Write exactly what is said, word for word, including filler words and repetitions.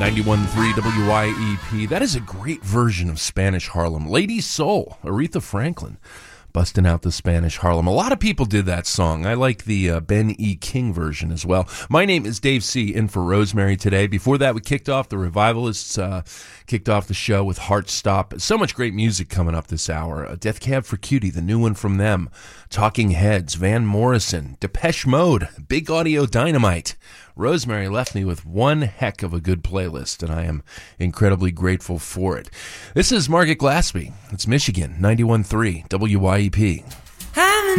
ninety-one point three W Y E P. That is a great version of Spanish Harlem. Lady Soul, Aretha Franklin, busting out the Spanish Harlem. A lot of people did that song. I like the uh, Ben E. King version as well. My name is Dave C., in for Rosemary today. Before that, we kicked off the Revivalists, uh, kicked off the show with Heart Stop. So much great music coming up this hour. Uh, Death Cab for Cutie, the new one from them. Talking Heads, Van Morrison, Depeche Mode, Big Audio Dynamite. Rosemary left me with one heck of a good playlist, and I am incredibly grateful for it. This is Margaret Glaspie. It's Michigan, ninety-one point three W Y E P.